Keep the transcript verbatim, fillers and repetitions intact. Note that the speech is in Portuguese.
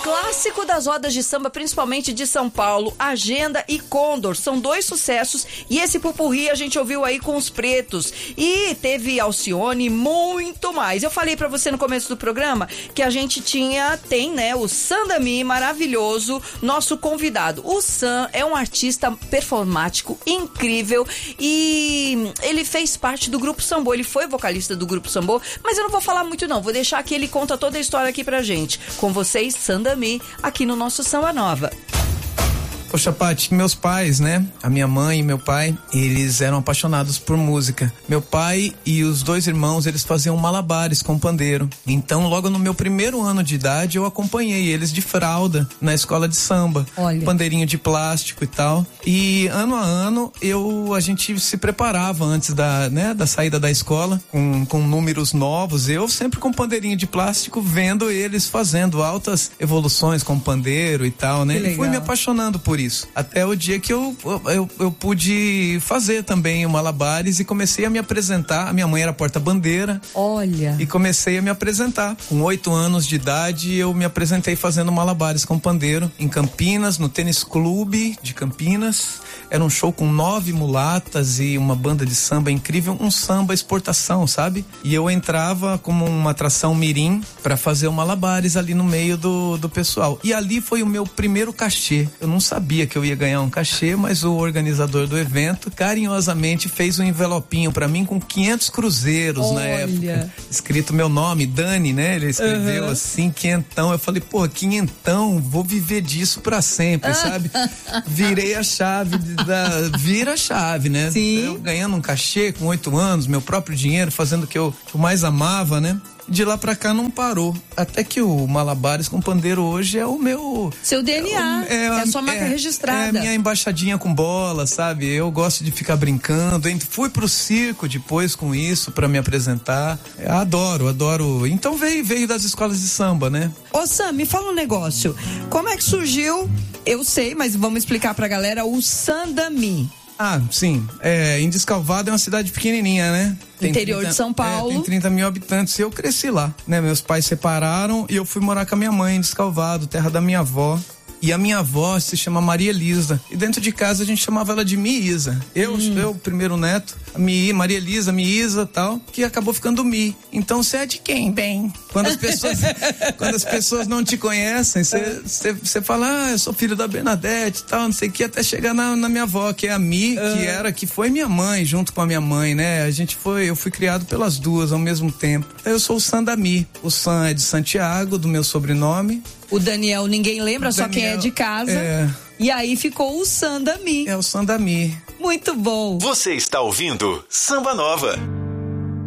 clássico das rodas de samba, principalmente de São Paulo, Agenda e Condor, são dois sucessos, e esse pupurri a gente ouviu aí com os Pretos, e teve Alcione, muito mais. Eu falei pra você no começo do programa que a gente tinha, tem, né, o Sandami, maravilhoso, nosso convidado. O Sam é um artista performático incrível, e ele fez parte do Grupo Sambô, ele foi vocalista do Grupo Sambô, mas eu não vou falar muito não, vou deixar que ele conta toda a história aqui pra gente. Com vocês, Sandami, aqui no nosso Samba Nova. Poxa, Paty, meus pais, né? A minha mãe e meu pai, eles eram apaixonados por música. Meu pai e os dois irmãos, eles faziam malabares com pandeiro. Então, logo no meu primeiro ano de idade, eu acompanhei eles de fralda na escola de samba. Olha. Pandeirinho de plástico e tal. E ano a ano, eu, a gente se preparava antes da, né, da saída da escola, com, com números novos. Eu sempre com pandeirinho de plástico, vendo eles fazendo altas evoluções com pandeiro e tal, né? E fui me apaixonando por isso. Até o dia que eu, eu, eu pude fazer também o malabares e comecei a me apresentar. A minha mãe era porta-bandeira. Olha. E comecei a me apresentar. Com oito anos de idade, eu me apresentei fazendo malabares com pandeiro em Campinas, no Tênis Clube de Campinas. Era um show com nove mulatas e uma banda de samba incrível, um samba exportação, sabe? E eu entrava como uma atração mirim pra fazer o malabares ali no meio do, do pessoal. E ali foi o meu primeiro cachê. Eu não sabia Sabia que eu ia ganhar um cachê, mas o organizador do evento carinhosamente fez um envelopinho pra mim com quinhentos cruzeiros. Olha. Na época, escrito meu nome, Dani, né? Ele escreveu uhum. assim, quinhentão. Eu falei, pô, quinhentão, vou viver disso pra sempre, sabe? Virei a chave da, vira a chave, né? Sim. Eu ganhando um cachê com oito anos, meu próprio dinheiro, fazendo o que eu, que eu mais amava, né? De lá pra cá não parou. Até que o malabares com pandeiro hoje é o meu... Seu D N A, é, é, é a sua marca é, registrada. É a minha embaixadinha com bola, sabe? Eu gosto de ficar brincando. Fui pro circo depois com isso pra me apresentar. Eu adoro, adoro. Então veio, veio das escolas de samba, né? Ô Sam, me fala um negócio. Como é que surgiu, eu sei, mas vamos explicar pra galera, o Sandami? Ah, sim. É, em Descalvado é uma cidade pequenininha, né? Tem interior trinta, de São Paulo. É, tem trinta mil habitantes e eu cresci lá, né? Meus pais separaram e eu fui morar com a minha mãe em Descalvado, terra da minha avó. E a minha avó se chama Maria Elisa. E dentro de casa a gente chamava ela de Miísa. Eu, hum. eu primeiro neto, a Mi, Maria Elisa, Miísa e tal, que acabou ficando Mi. Então você é de quem, bem? Quando as pessoas, quando as pessoas não te conhecem, você fala, ah, eu sou filho da Bernadette e tal, não sei o que, até chegar na, na minha avó, que é a Mi, uh. que era, que foi minha mãe, junto com a minha mãe, né? A gente foi, eu fui criado pelas duas ao mesmo tempo. Então eu sou o Sandami. O Sam é de Santiago, do meu sobrenome. O Daniel ninguém lembra, Daniel, só quem é de casa. É. E aí ficou o Sandami. É o Sandami. Muito bom. Você está ouvindo Samba Nova.